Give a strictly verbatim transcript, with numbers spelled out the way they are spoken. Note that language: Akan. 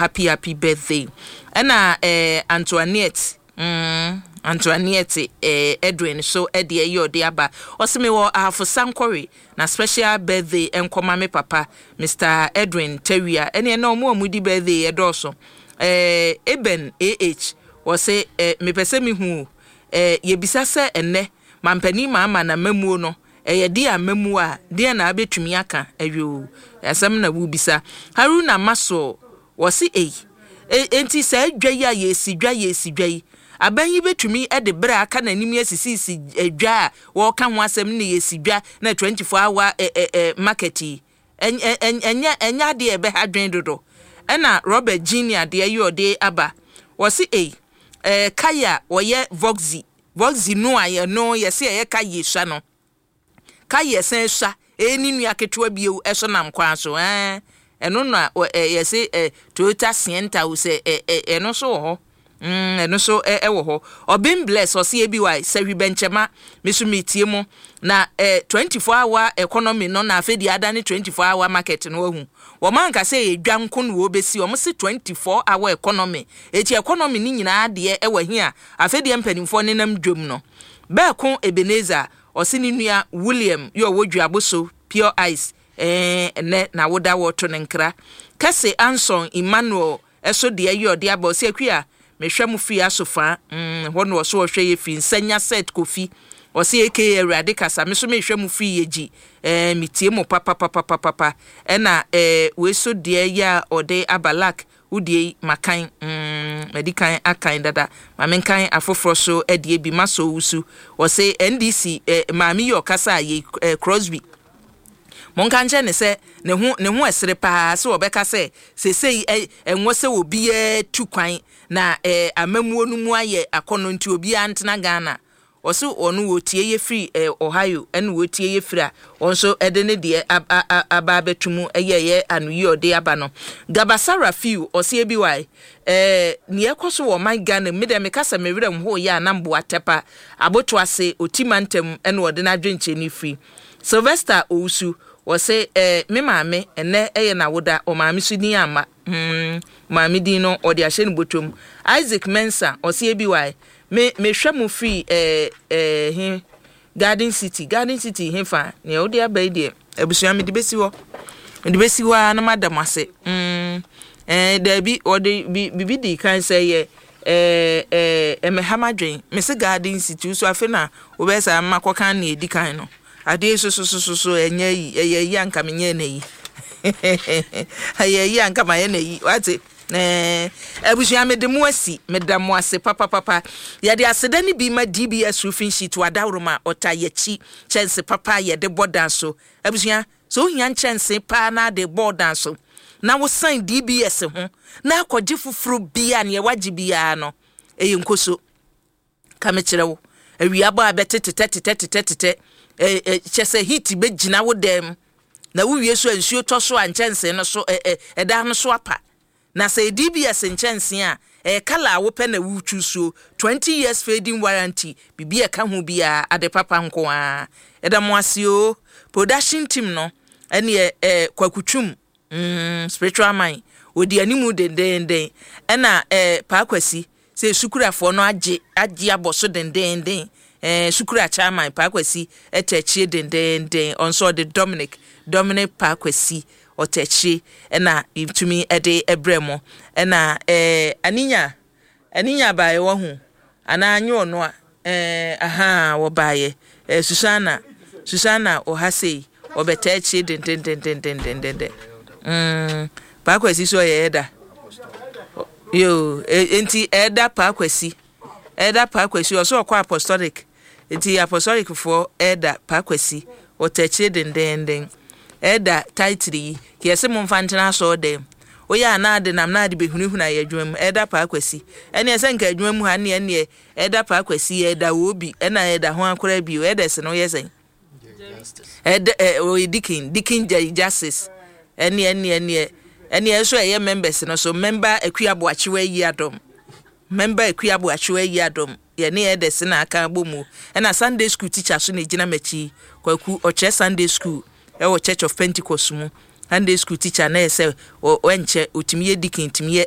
happy happy birthday. Ena eh Antoinette mm Antoinette eh Edwin so ede ye ode aba. Osime wo afo sankori na special birthday enkoma me papa Mister Edwin Tewia. Ene na omo amudi birthday edoso. Eh Eben A H wo se eh me pese me hu eh yebisa se enne mampani mama na mamuo no eye di amamu a di na abetumi aka ayo asem na wubisa Haruna Maso wo se eh enti se adwa ya yesi dwa yesi dwa aban yi betumi e de bra aka na nim yesisi si adwa wo ka ho asem na yesi dwa na twenty-four hour market enya enya de ebe ha dwen dodo ena Robert Junior de ayo de aba wo se eh eh kaya wo ye Voxy Voxy no aye no yesi ye kaya sha no kaya sen sha eni nua ketewa bio eso nam kwa so eh eno na yesi Toyota Sienta wo se eno so ho mm eno so e wo ho obin bless o se ebi wai sawi benchema mesu metie mo na twenty-four hour economy no na afedi adani twenty-four hour market no hu wo man ka se edwa nko no obesi o mo se twenty-four hour economy eti economy ni nyina ade e wa hi a afedi empanimfo ne nam dwom no ba ko Ebenezer o se ni nua William yo wodwa aboso Pure Ice eh ne na woda woto ne nkra kase Anson Emmanuel eso de ayo de aba se akua mehwam fi asofa mm ho no so hwe ye fi nsanya set kofi o se eke awrade kasa me so mehwam fi yeji eh mitie mo papa papa papa e na eh we so de ya ode abalak udie makan mm medikan akan dada ma menkan afoforo so edie bi maso wusu o se N D C eh, maami yo kasa ye eh, Crosby monka nche ne se ne ho ne ho esere pa se obeka se se sei enwo se obi e tukwan na eh amamuo no mu aye akono nti obi antena Ghana o se onu wotie ye free eh, Ohio en wotie ye free onso ede ne de aba betumu eye ye anu yi ode aba no Gabasara fiu o se ebi wai eh ne ekoso wo my Ghana me de me kasa me werem ho ya na mbo atepa aboto ase otimantem en wode na dwenche ni free Sylvester Owusu wo se eh me maame ene eye na woda o maame su ni ama mm maame din no o de ahye ne botom Isaac Mensa o se ebi wai me me hwemu free eh eh he Garden City Garden City he fa ne o de abai de abusua me de besi wo me de besi wa na madam ase mm eh da bi o de bibi di kan say ye eh eh e me hamadwen me se Garden City so afi na wo be sa makokan na edi kan no ade so so so so enye yi eye anka menye na yi eye yi anka ma ye na yi wate eh abusua me de mu asi me da mu ase papa papa ya de aseda ni bi ma D B S roofing sheet wadawroma otayechi chance papa ye de bodan so abusua so hia chance pa na de bodan so na wo sign D B S ho na akogye fufuru bia na ye wagye bia no eye nkoso ka me kire wo awiaba abetete tete tete tete eh chese hit be gina wo dem na wo wie so ansuo to so anchense no so eh eh da no so apa na say D B S nchense a eh kala wo pe na wo twuso twenty years fading warranty bibia ka ho bia ade papa nko a eda mo asio production team no ene eh kwakutwum mm spiritual mind odi animu den den den ena eh paakwasi say sukurafo no age age aboso den den den eh sukura chairman Pakwasi etechie den den den onso the Dominic Dominic Pakwasi otechi na itumi ede ebremo na eh aninya aninya bae wo hu ana anyo no a eh aha wo bae eh Susana Susana ohasei obetechi den den den den den den den mm Pakwasi so ye eda yo enti eda Pakwasi eda Pakwasi oso kwa apostolic enti apostolic for eda Pakwasi otechi den den den eda title yese mo mfantena so dem oya na ade nam na ade behunihuna ye adwam eda Pakwasi ene ese nka adwam mu ha ne ene eda Pakwasi eda obi ena eda ho akora bi eda se no yesen eda o dikin dikin justice ene ene ene ene eso eye members no so member akuabo achewa yi adom member akuabo achewa yi adom ye ne eda se na aka bomu ena Sunday school teacher so ne gina machi kwaku oche Sunday school e wo Church of Pentecost mu Sunday school teacher na say o enche otimiye dikin timiye